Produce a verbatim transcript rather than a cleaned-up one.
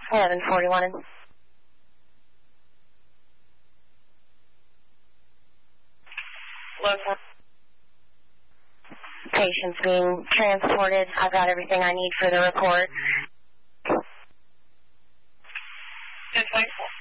eleven forty-one. Local. Patient's being transported. I've got everything I need for the report. ten twenty-four.